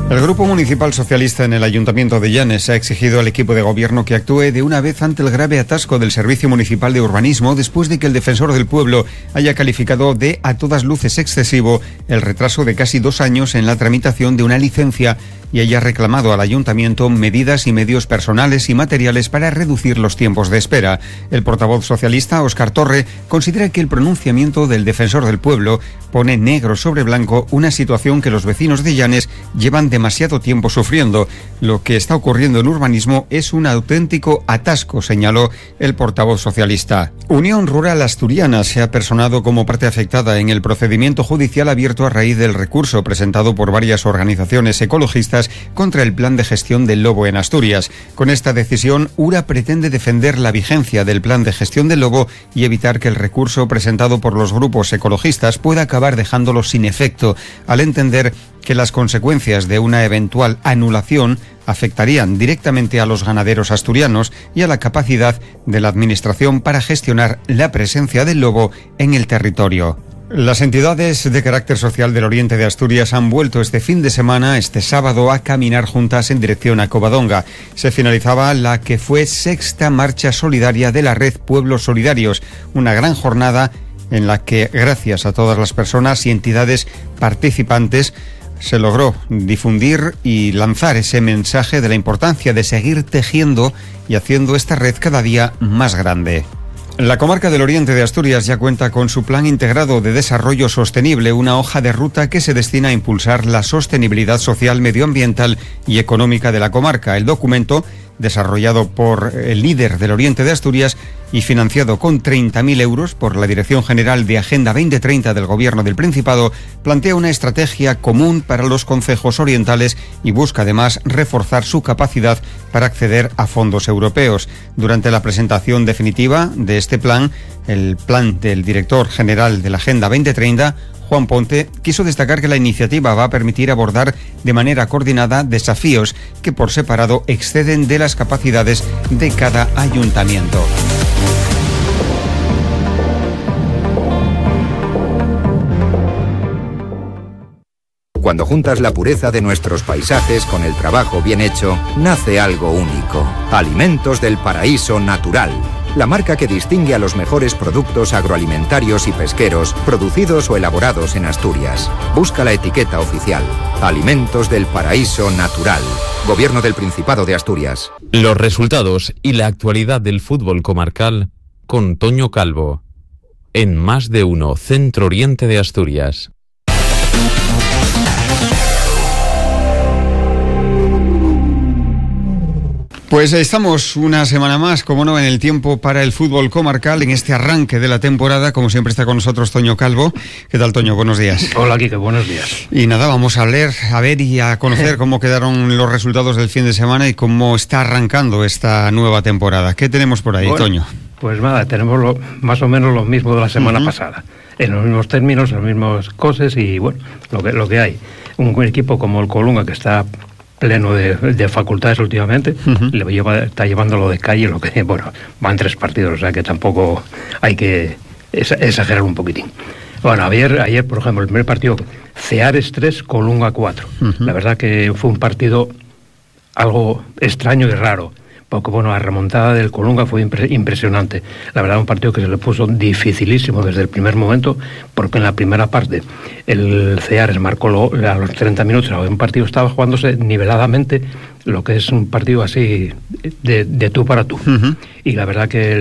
El Grupo Municipal Socialista en el Ayuntamiento de Llanes ha exigido al equipo de gobierno que actúe de una vez ante el grave atasco del Servicio Municipal de Urbanismo después de que el Defensor del Pueblo haya calificado de a todas luces excesivo el retraso de casi 2 años en la tramitación de una licencia y haya reclamado al Ayuntamiento medidas y medios personales y materiales para reducir los tiempos de espera. El portavoz socialista, Óscar Torre, considera que el pronunciamiento del Defensor del Pueblo pone negro sobre blanco una situación que los vecinos de Llanes llevan demasiado tiempo sufriendo. Lo que está ocurriendo en urbanismo es un auténtico atasco, señaló el portavoz socialista. Unión Rural Asturiana se ha personado como parte afectada en el procedimiento judicial abierto a raíz del recurso presentado por varias organizaciones ecologistas contra el plan de gestión del lobo en Asturias. Con esta decisión, URA pretende defender la vigencia del plan de gestión del lobo y evitar que el recurso presentado por los grupos ecologistas pueda acabar dejándolo sin efecto, al entender que las consecuencias de una eventual anulación afectarían directamente a los ganaderos asturianos y a la capacidad de la Administración para gestionar la presencia del lobo en el territorio. Las entidades de carácter social del oriente de Asturias han vuelto este fin de semana, este sábado, a caminar juntas en dirección a Covadonga. Se finalizaba la que fue 6ª marcha solidaria de la red Pueblos Solidarios, una gran jornada en la que, gracias a todas las personas y entidades participantes, se logró difundir y lanzar ese mensaje de la importancia de seguir tejiendo y haciendo esta red cada día más grande. La comarca del oriente de Asturias ya cuenta con su Plan Integrado de Desarrollo Sostenible, una hoja de ruta que se destina a impulsar la sostenibilidad social, medioambiental y económica de la comarca. El documento, desarrollado por el líder del oriente de Asturias y financiado con 30.000 euros por la Dirección General de Agenda 2030 del Gobierno del Principado, plantea una estrategia común para los concejos orientales y busca además reforzar su capacidad para acceder a fondos europeos. Durante la presentación definitiva de este plan, el plan del director general de la Agenda 2030, Juan Ponte, quiso destacar que la iniciativa va a permitir abordar de manera coordinada desafíos que por separado exceden de las capacidades de cada ayuntamiento. Cuando juntas la pureza de nuestros paisajes con el trabajo bien hecho, nace algo único. Alimentos del Paraíso Natural. La marca que distingue a los mejores productos agroalimentarios y pesqueros producidos o elaborados en Asturias. Busca la etiqueta oficial. Alimentos del Paraíso Natural. Gobierno del Principado de Asturias. Los resultados y la actualidad del fútbol comarcal con Toño Calvo. En Más de Uno, Centro Oriente de Asturias. Pues estamos una semana más, como no, en el tiempo para el fútbol comarcal, en este arranque de la temporada. Como siempre está con nosotros Toño Calvo. ¿Qué tal, Toño? Buenos días. Hola, Quique, buenos días. Y nada, vamos a ver y a conocer cómo quedaron los resultados del fin de semana y cómo está arrancando esta nueva temporada. ¿Qué tenemos por ahí, Toño? Pues nada, tenemos más o menos lo mismo de la semana pasada. En los mismos términos, las mismas cosas y bueno, lo que hay. Un equipo como el Colunga, que está pleno de facultades últimamente, está llevándolo de calle, lo que, bueno, van 3 partidos, o sea que tampoco hay que exagerar un poquitín. Bueno, ayer, por ejemplo, el primer partido, Ceares 3, Colunga 4. La verdad que fue un partido algo extraño y raro, porque bueno, la remontada del Colunga fue impresionante. La verdad, un partido que se le puso dificilísimo desde el primer momento, porque en la primera parte el Ceares marcó a los 30 minutos, un partido estaba jugándose niveladamente, lo que es un partido así de tú para tú. Y la verdad que